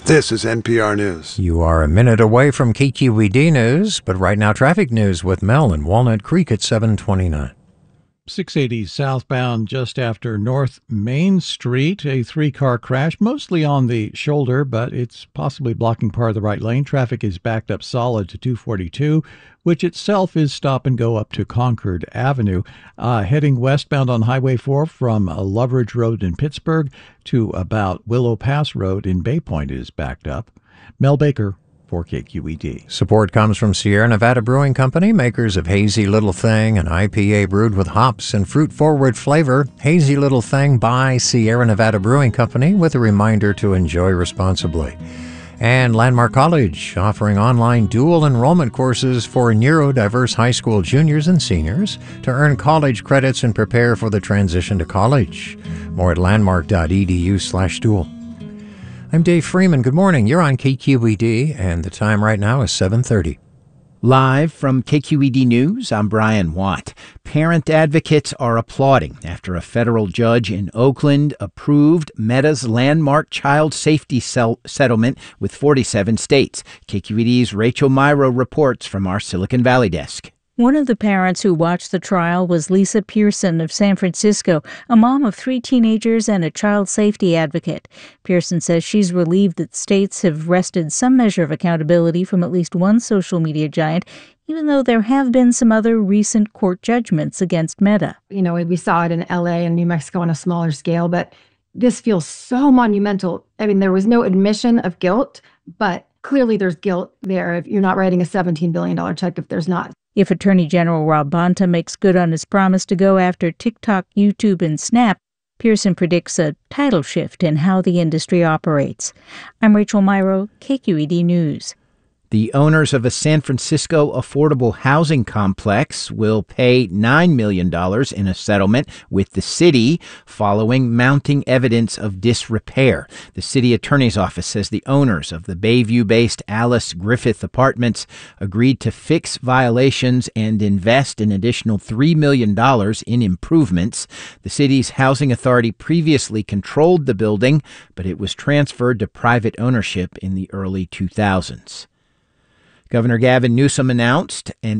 This is NPR News. You are a minute away from KQED News, but right now traffic news with Mel in Walnut Creek at 7:29. 680 southbound just after North Main Street, a three-car crash, mostly on the shoulder, but it's possibly blocking part of the right lane. Traffic is backed up solid to 242, which itself is stop and go up to Concord Avenue. Heading westbound on Highway 4 from Loveridge Road in Pittsburgh to about Willow Pass Road in Bay Point is backed up. Mel Baker for KQED. Support comes from Sierra Nevada Brewing Company, makers of Hazy Little Thing, an IPA brewed with hops and fruit-forward flavor. Hazy Little Thing by Sierra Nevada Brewing Company, with a reminder to enjoy responsibly. And Landmark College, offering online dual enrollment courses for neurodiverse high school juniors and seniors to earn college credits and prepare for the transition to college. More at landmark.edu/dual. I'm Dave Freeman. Good morning. You're on KQED, and the time right now is 7:30. Live from KQED News, I'm Brian Watt. Parent advocates are applauding after a federal judge in Oakland approved Meta's landmark child safety settlement with 47 states. KQED's Rachel Myrow reports from our Silicon Valley desk. One of the parents who watched the trial was Lisa Pearson of San Francisco, a mom of 3 teenagers and a child safety advocate. Pearson says she's relieved that states have wrested some measure of accountability from at least one social media giant, even though there have been some other recent court judgments against Meta. You know, we saw it in LA and New Mexico on a smaller scale, but this feels so monumental. I mean, there was no admission of guilt, but clearly there's guilt there if you're not writing a $17 billion check if there's not. If Attorney General Rob Bonta makes good on his promise to go after TikTok, YouTube, and Snap, Pearson predicts a tidal shift in how the industry operates. I'm Rachel Myrow, KQED News. The owners of a San Francisco affordable housing complex will pay $9 million in a settlement with the city following mounting evidence of disrepair. The city attorney's office says the owners of the Bayview-based Alice Griffith Apartments agreed to fix violations and invest an additional $3 million in improvements. The city's housing authority previously controlled the building, but it was transferred to private ownership in the early 2000s. Governor Gavin Newsom announced an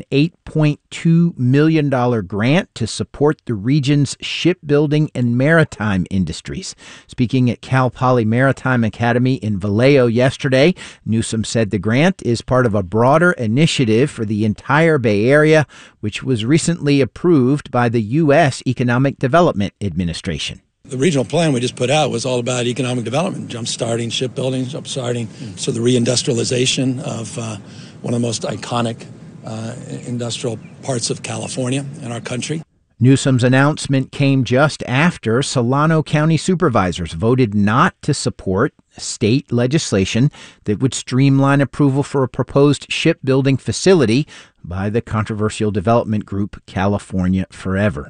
$8.2 million grant to support the region's shipbuilding and maritime industries. Speaking at Cal Poly Maritime Academy in Vallejo yesterday, Newsom said the grant is part of a broader initiative for the entire Bay Area, which was recently approved by the U.S. Economic Development Administration. The regional plan we just put out was all about economic development, jump-starting shipbuilding, jump-starting so the reindustrialization of one of the most iconic industrial parts of California and our country. Newsom's announcement came just after Solano County supervisors voted not to support state legislation that would streamline approval for a proposed shipbuilding facility by the controversial development group California Forever.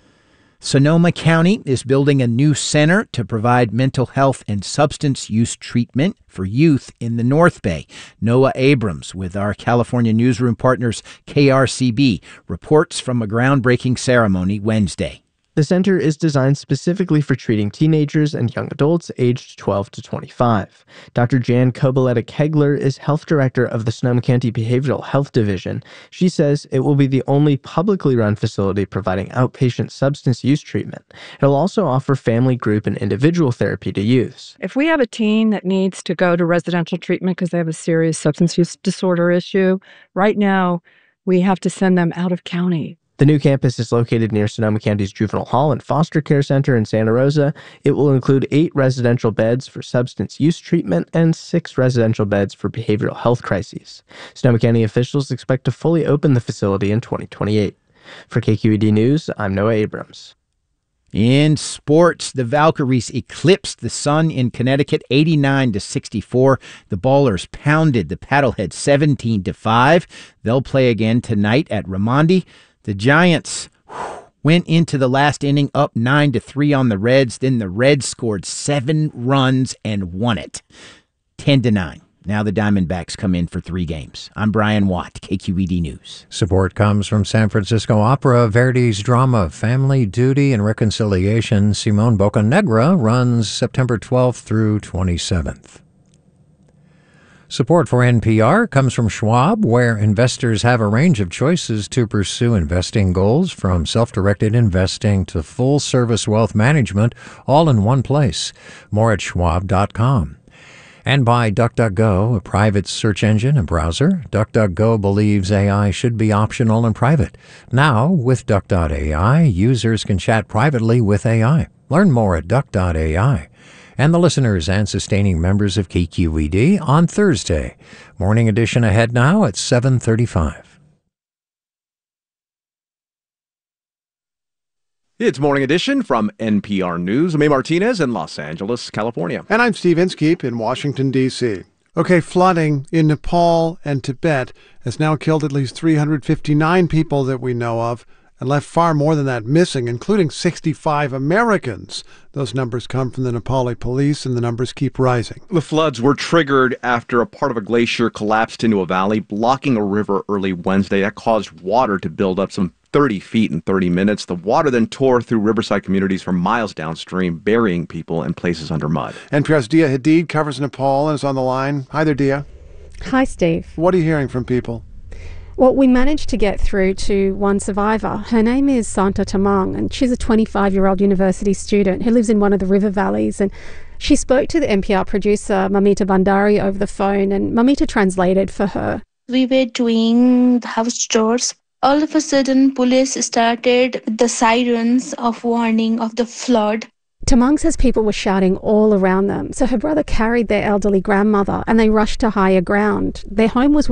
Sonoma County is building a new center to provide mental health and substance use treatment for youth in the North Bay. Noah Abrams with our California newsroom partners KRCB reports from a groundbreaking ceremony Wednesday. The center is designed specifically for treating teenagers and young adults aged 12 to 25. Dr. Jan Kobaleta-Kegler is health director of the Sonoma County Behavioral Health Division. She says it will be the only publicly run facility providing outpatient substance use treatment. It'll also offer family, group, and individual therapy to youths. If we have a teen that needs to go to residential treatment because they have a serious substance use disorder issue, right now we have to send them out of county. The new campus is located near Sonoma County's Juvenile Hall and Foster Care Center in Santa Rosa. It will include 8 residential beds for substance use treatment and 6 residential beds for behavioral health crises. Sonoma County officials expect to fully open the facility in 2028. For KQED News, I'm Noah Abrams. In sports, the Valkyries eclipsed the Sun in Connecticut 89-64. The Ballers pounded the Paddleheads 17-5. They'll play again tonight at Raimondi. The Giants went into the last inning up 9-3 on the Reds. Then the Reds scored 7 runs and won it 10-9. Now the Diamondbacks come in for 3 games. I'm Brian Watt, KQED News. Support comes from San Francisco Opera, Verdi's drama Family, Duty, and Reconciliation. Simone Boccanegra runs September 12th through 27th. Support for NPR comes from Schwab, where investors have a range of choices to pursue investing goals, from self-directed investing to full-service wealth management, all in one place. More at schwab.com. And by DuckDuckGo, a private search engine and browser. DuckDuckGo believes AI should be optional and private. Now, with Duck.ai, users can chat privately with AI. Learn more at Duck.ai. And the listeners and sustaining members of KQED on Thursday. Morning edition ahead now at 7:35. It's Morning Edition from NPR News. I'm A. Martinez in Los Angeles, California. And I'm Steve Inskeep in Washington, D.C. Okay, flooding in Nepal and Tibet has now killed at least 359 people that we know of, and left far more than that missing, including 65 Americans. Those numbers come from the Nepali police, and the numbers keep rising. The floods were triggered after a part of a glacier collapsed into a valley, blocking a river early Wednesday. That caused water to build up some 30 feet in 30 minutes. The water then tore through riverside communities for miles downstream, burying people in places under mud. NPR's Dia Hadid covers Nepal and is on the line. Hi there, Dia. Hi, Steve. What are you hearing from people? Well, we managed to get through to one survivor. Her name is Santa Tamang, and she's a 25-year-old university student who lives in one of the river valleys. And she spoke to the NPR producer, Mamita Bandari, over the phone, and Mamita translated for her. We were doing the house chores. All of a sudden, police started the sirens of warning of the flood. Tamang says people were shouting all around them, so her brother carried their elderly grandmother and they rushed to higher ground. Their home was